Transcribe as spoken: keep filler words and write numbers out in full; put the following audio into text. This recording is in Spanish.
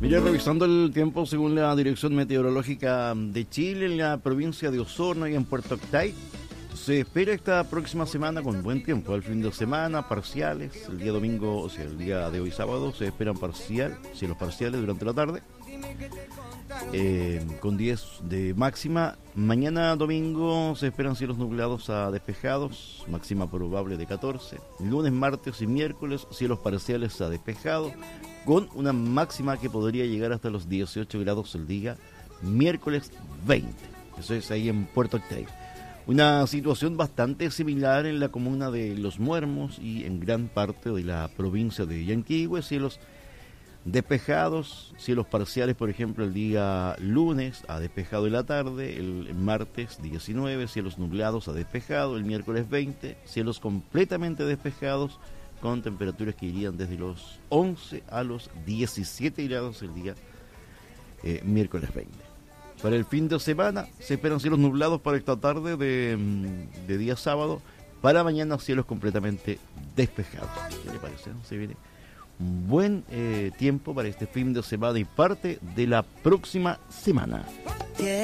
Mire, revisando el tiempo según la Dirección Meteorológica de Chile, en la provincia de Osorno y en Puerto Octay, se espera esta próxima semana con buen tiempo. El fin de semana, parciales. El día domingo, o sea, el día de hoy sábado, se esperan parcial, cielos parciales durante la tarde. Eh, con diez de máxima. Mañana domingo se esperan cielos nublados a despejados, máxima probable de catorce. Lunes, martes y miércoles, cielos parciales a despejados, con una máxima que podría llegar hasta los dieciocho grados el día miércoles veinte. Eso es ahí en Puerto Octay. Una situación bastante similar en la comuna de Los Muermos y en gran parte de la provincia de Yanquihue, cielos despejados, cielos parciales, por ejemplo, el día lunes a despejado en la tarde, el martes diecinueve, cielos nublados a despejado, el miércoles veinte, cielos completamente despejados, con temperaturas que irían desde los once a los diecisiete grados el día eh, miércoles veinte. Para el fin de semana se esperan cielos nublados para esta tarde de, de día sábado, para mañana cielos completamente despejados. ¿Qué le parece? Se viene un buen eh, tiempo para este fin de semana y parte de la próxima semana.